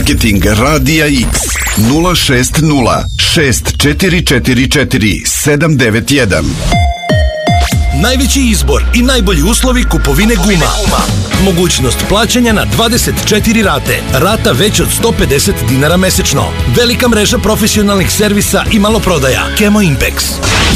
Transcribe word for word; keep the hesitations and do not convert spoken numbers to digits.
Marketing Radija X nula šest nula šest četiri četiri četiri sedam devet jedan. Najveći izbor i najbolji uslovi kupovine guma. Mogućnost plaćanja na dvadeset četiri rate. Rata već od sto pedeset dinara mesečno. Velika mreža profesionalnih servisa i maloprodaja. Kemo Impex.